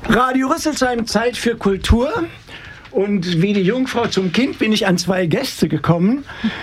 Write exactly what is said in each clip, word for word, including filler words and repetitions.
Radio Rüsselsheim, Zeit für Kultur. Und wie die Jungfrau zum Kind bin ich an zwei Gäste gekommen.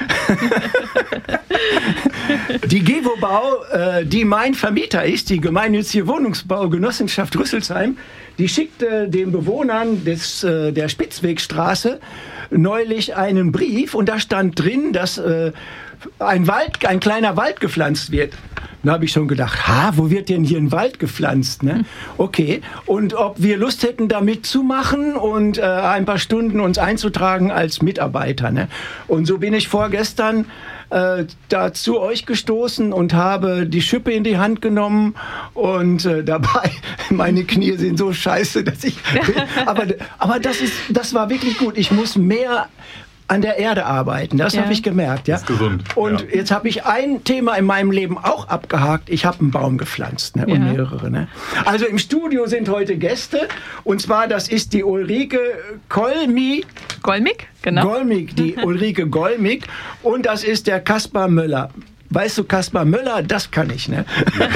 Die Gewobau, äh, die mein Vermieter ist, die gemeinnützige Wohnungsbaugenossenschaft Rüsselsheim, die schickte den Bewohnern des, äh, der Spitzwegstraße neulich einen Brief und da stand drin, dass äh, ein Wald, ein kleiner Wald gepflanzt wird. Da habe ich schon gedacht, ha, wo wird denn hier ein Wald gepflanzt? Ne? Okay, und ob wir Lust hätten, da mitzumachen und äh, ein paar Stunden uns einzutragen als Mitarbeiter. Ne? Und so bin ich vorgestern äh, da zu euch gestoßen und habe die Schippe in die Hand genommen und äh, dabei, meine Knie sind so scheiße, dass ich... aber aber das, ist, das war wirklich gut. Ich muss mehr an der Erde arbeiten, das ja. habe ich gemerkt. Ja? Das ist gesund. Und ja. jetzt habe ich ein Thema in meinem Leben auch abgehakt. Ich habe einen Baum gepflanzt, ne? Und ja. mehrere. Ne? Also im Studio sind heute Gäste und zwar, das ist die Ulrike Golmi. Golmig, genau. Golmig, die Ulrike Golmig und das ist der Kaspar Möller. Weißt du, Kaspar Möller, das kann ich, ne?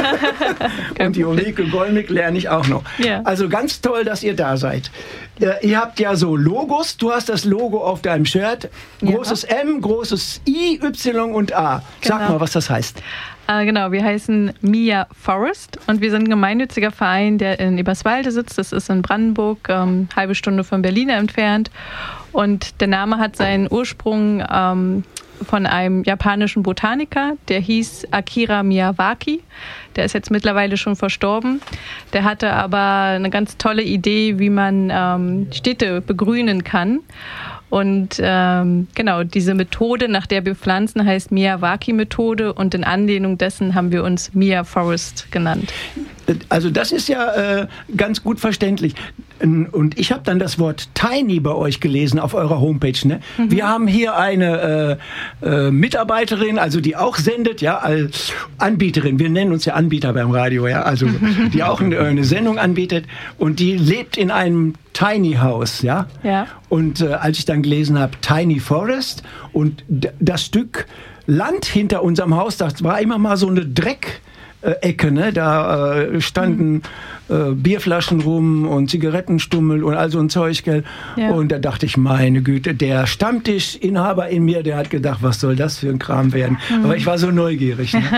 Und die Ulrike Golmig lerne ich auch noch. Ja. Also ganz toll, dass ihr da seid. Äh, ihr habt ja so Logos. Du hast das Logo auf deinem Shirt. Großes ja. M, großes I, Y und A. Sag genau. mal, was das heißt. Äh, genau, wir heißen Mia Forest und wir sind ein gemeinnütziger Verein, der in Eberswalde sitzt. Das ist in Brandenburg, ähm, halbe Stunde von Berlin entfernt. Und der Name hat seinen Ursprung ähm, von einem japanischen Botaniker, der hieß Akira Miyawaki. Der ist jetzt mittlerweile schon verstorben. Der hatte aber eine ganz tolle Idee, wie man ähm, Städte begrünen kann. Und ähm, genau, diese Methode, nach der wir pflanzen, heißt Miyawaki-Methode und in Anlehnung dessen haben wir uns Mia Forest genannt. Also das ist ja äh, ganz gut verständlich. Und ich habe dann das Wort Tiny bei euch gelesen auf eurer Homepage. Ne? Mhm. Wir haben hier eine äh, äh, Mitarbeiterin, also die auch sendet, ja, als Anbieterin. Wir nennen uns ja Anbieter beim Radio, ja, also die auch eine, eine Sendung anbietet und die lebt in einem Tiny House, ja. ja. Und äh, als ich dann gelesen habe, Tiny Forest und d- das Stück Land hinter unserem Haus, das war immer mal so eine Dreck. Ecke, ne? Da äh, standen äh, Bierflaschen rum und Zigarettenstummel und all so ein Zeug, gell? Ja. Und da dachte ich, meine Güte, der Stammtischinhaber in mir, der hat gedacht, was soll das für ein Kram werden? Mhm. Aber ich war so neugierig. Ne?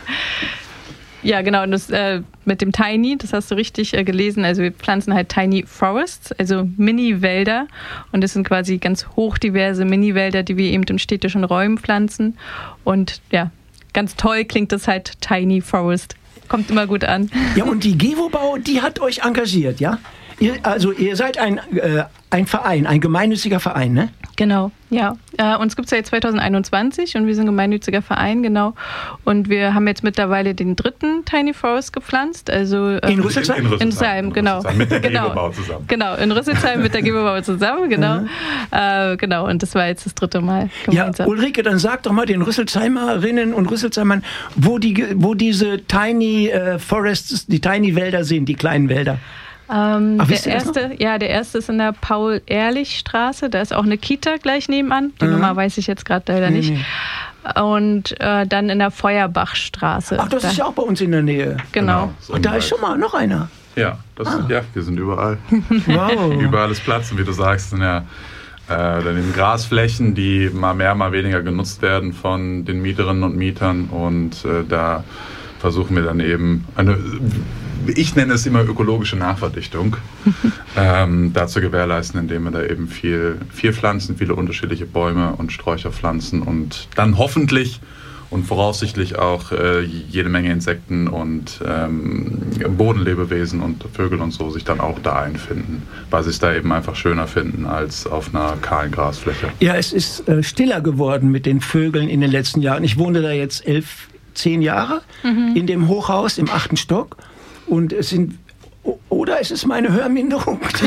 Ja, genau. Und das äh, mit dem Tiny, das hast du richtig äh, gelesen. Also wir pflanzen halt Tiny Forests, also Mini-Wälder. Und das sind quasi ganz hochdiverse Mini-Wälder, die wir eben in städtischen Räumen pflanzen. Und ja, ganz toll klingt das halt, Tiny Forest. Kommt immer gut an. Ja, und die Gewobau, die hat euch engagiert, ja? Ihr, also ihr seid ein, äh, ein Verein, ein gemeinnütziger Verein, ne? Genau, ja. Äh, uns gibt es seit zwanzig einundzwanzig und wir sind ein gemeinnütziger Verein, genau. Und wir haben jetzt mittlerweile den dritten Tiny Forest gepflanzt. Also, ähm, in Rüsselsheim? In, in Rüsselsheim, genau. Mit der genau. Gewobau zusammen. Genau, in Rüsselsheim mit der Gewobau zusammen, genau. Mhm. Äh, genau, und das war jetzt das dritte Mal gemeinsam. Ja, Ulrike, dann sag doch mal den Rüsselsheimerinnen und Rüsselsheimern, wo, die, wo diese Tiny äh, Forests, die Tiny Wälder sind, die kleinen Wälder. Ähm, Ach, der erste, ja, der erste ist in der Paul-Ehrlich-Straße. Da ist auch eine Kita gleich nebenan. Die mhm. Nummer weiß ich jetzt gerade leider nicht. Mhm. Und äh, dann in der Feuerbachstraße. Ach, das da. ist ja auch bei uns in der Nähe. Genau. genau. So und da ist schon mal noch einer. Ja, das ah. ja, wir sind überall. Wow. Überall ist Platz. Und wie du sagst, sind ja äh, daneben Grasflächen, die mal mehr, mal weniger genutzt werden von den Mieterinnen und Mietern. Und äh, da versuchen wir dann eben eine, ich nenne es immer ökologische Nachverdichtung, ähm, dazu gewährleisten, indem wir da eben viel, viel pflanzen, viele unterschiedliche Bäume und Sträucher pflanzen und dann hoffentlich und voraussichtlich auch äh, jede Menge Insekten und ähm, Bodenlebewesen und Vögel und so sich dann auch da einfinden, weil sie es da eben einfach schöner finden als auf einer kahlen Grasfläche. Ja, es ist äh, stiller geworden mit den Vögeln in den letzten Jahren. Ich wohne da jetzt elf, zehn Jahre mhm. in dem Hochhaus im achten Stock und es sind oder ist es meine Hörminderung? das,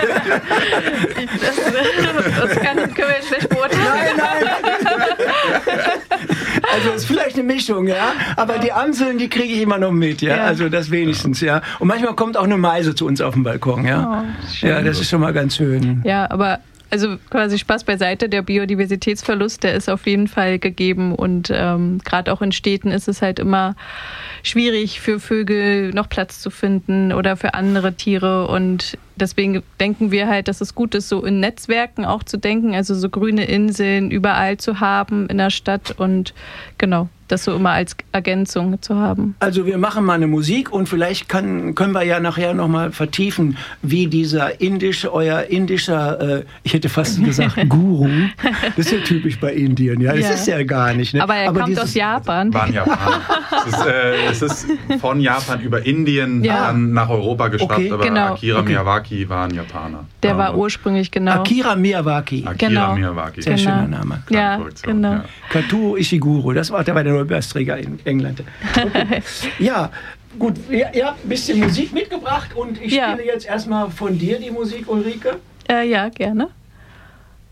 das kann, können wir jetzt schlecht beurteilen. Nein, nein. Also es ist vielleicht eine Mischung, ja. Aber die Amseln, die kriege ich immer noch mit, ja. ja. Also das wenigstens, ja. Und manchmal kommt auch eine Meise zu uns auf den Balkon, ja. Oh, ja, das ist schon mal ganz schön. Ja, aber also quasi Spaß beiseite, der Biodiversitätsverlust, der ist auf jeden Fall gegeben und ähm, gerade auch in Städten ist es halt immer schwierig für Vögel noch Platz zu finden oder für andere Tiere und deswegen denken wir halt, dass es gut ist, so in Netzwerken auch zu denken, also so grüne Inseln überall zu haben in der Stadt und genau, das so immer als Ergänzung zu haben. Also wir machen mal eine Musik und vielleicht kann, können wir ja nachher nochmal vertiefen, wie dieser indische, euer indischer, äh, ich hätte fast gesagt Guru, das ist ja typisch bei Indien, ja, das ja. ist ja gar nicht. Ne? Aber er Aber kommt dieses, aus Japan. War ein Japaner. es, ist, äh, es ist von Japan über Indien Ja. dann nach Europa geschafft, Okay, aber genau. Akira Okay. Miyawaki war ein Japaner. Der Ja, war aber ursprünglich, genau. Akira Miyawaki, Akira Genau. Miyawaki. sehr Genau. schöner Name. Ja, Produktion, genau. ja. Kazuo Ishiguro, das war der bei der Nobelpreisträger in England. Okay. Ja, gut, ihr, ihr habt ein bisschen Musik mitgebracht und ich Ja. spiele jetzt erstmal von dir die Musik, Ulrike. Äh, ja, gerne.